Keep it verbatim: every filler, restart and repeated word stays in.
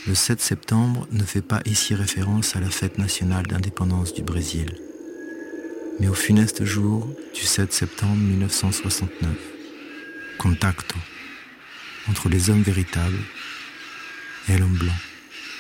Le sept septembre ne fait pas ici référence à la fête nationale d'indépendance du Brésil, mais au funeste jour du sept septembre mille neuf cent soixante-neuf. Contacto entre les hommes véritables et l'homme blanc.